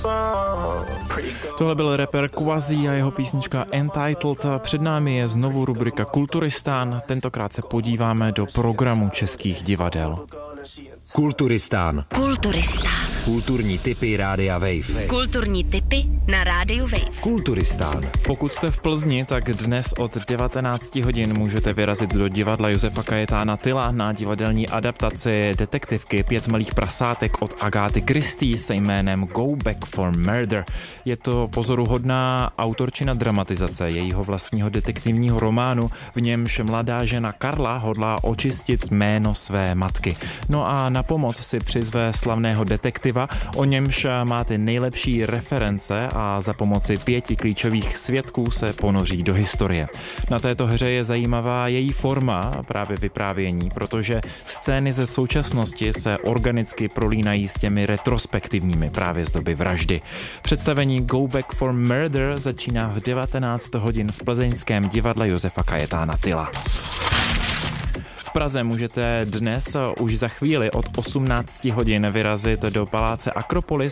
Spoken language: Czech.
Tohle byl rapper Quasi a jeho písnička Entitled. Před námi je znovu rubrika Kulturistán. Tentokrát se podíváme do programu českých divadel. Kulturistán. Kulturní tipy Rádia Wave. Kulturní tipy na Rádiu Wave. Kulturistán. Pokud jste v Plzni, tak dnes od 19 hodin můžete vyrazit do divadla Josefa Kajetána Tyla na divadelní adaptaci detektivky Pět malých prasátek od Agáty Christie se jménem Go Back for Murder. Je to pozoruhodná autorčina dramatizace jejího vlastního detektivního románu, v němž mladá žena Karla hodlá očistit jméno své matky. No a na pomoc si přizve slavného detektiva, o němž má ty nejlepší reference a za pomoci 5 klíčových svědků se ponoří do historie. Na této hře je zajímavá její forma právě vyprávění, protože scény ze současnosti se organicky prolínají s těmi retrospektivními právě z doby vraždy. Představení Go Back for Murder začíná v 19 hodin v plzeňském divadle Josefa Kajetána Tyla. V Praze můžete dnes už za chvíli od 18 hodin vyrazit do paláce Akropolis